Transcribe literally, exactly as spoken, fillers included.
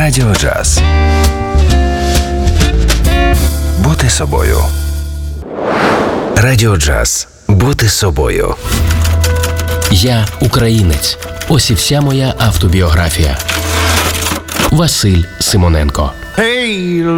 Радіо Джаз. Бути собою. Радіо Джаз. Бути собою. Я українець. Ось і вся моя автобіографія. Василь Симоненко. Hey,